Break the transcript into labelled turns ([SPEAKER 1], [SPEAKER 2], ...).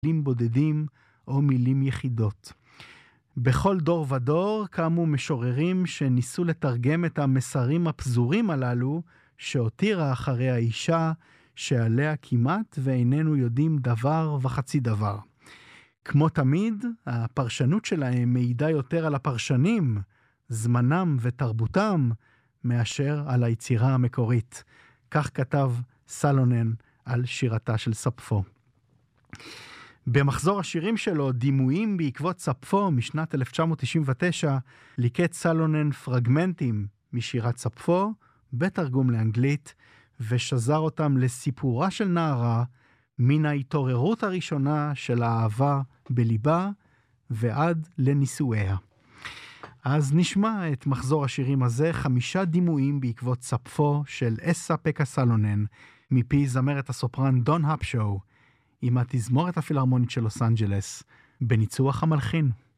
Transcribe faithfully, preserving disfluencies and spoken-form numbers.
[SPEAKER 1] מילים בודדים או מילים יחידות. בכל דור ודור קמו משוררים שניסו לתרגם את המסרים הפזורים הללו שהותירה אחרי האישה שעליה כמעט ואיננו יודעים דבר וחצי דבר. כמו תמיד, הפרשנות שלהם מעידה יותר על הפרשנים, זמנם ותרבותם, מאשר על היצירה המקורית. כך כתב סלונן על שירתה של ספפו. במחזור השירים שלו, דימויים בעקבות ספפו משנת אלף תשע מאות תשעים ותשע, ליקט סלונן פרגמנטים משירת ספפו, בתרגום לאנגלית, ושזר אותם לסיפורה של נערה, מן ההתעוררות הראשונה של האהבה בליבה, ועד לנישואיה. אז נשמע את מחזור השירים הזה, חמישה דימויים בעקבות ספפו של אסה פקה סלונן, מפי זמרת הסופרן דון הפשו, עם התזמורת הפילהרמונית של לוס אנג'לס, בניצוח המלחין.